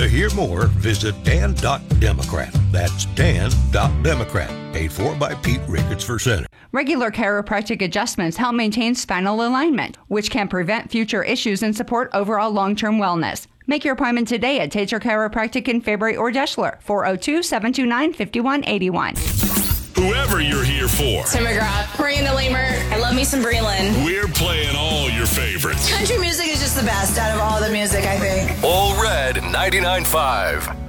To hear more, visit Dan.Democrat. That's Dan.Democrat. Paid for by Pete Ricketts for Senate. Regular chiropractic adjustments help maintain spinal alignment, which can prevent future issues and support overall long-term wellness. Make your appointment today at Tater Chiropractic in Fabry or Deschler, 402-729-5181. Whoever you're here for. Tim McGraw, Miranda Lamer, I love me some Breland. We're playing all your favorites. Country music is just the best out of all the music, I think. All Red 99.5.